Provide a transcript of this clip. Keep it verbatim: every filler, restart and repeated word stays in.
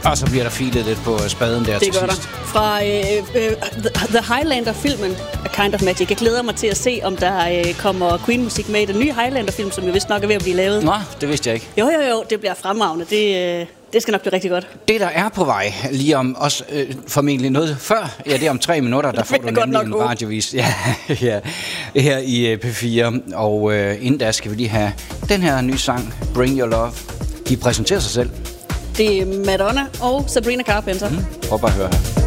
Og så bliver der filet lidt på spaden der det til gør sidst. Der. Fra øh, øh, The Highlander-filmen A Kind of Magic. Jeg glæder mig til at se, om der øh, kommer Queen-musik med i den nye Highlander-film, som jo vist nok er ved at blive lavet. Nå, det vidste jeg ikke. Jo, jo, jo, det bliver fremragende. Det, øh, det skal nok blive rigtig godt. Det, der er på vej, lige om også øh, formentlig noget før, ja, det er om tre minutter, der får du nemlig en radiovis ja, ja, her i P fire. Og øh, inden da skal vi lige have den her nye sang, Bring Your Love. De præsenterer sig selv. Det er Madonna og Sabrina Carpenter. Mm, prøv bare at høre her.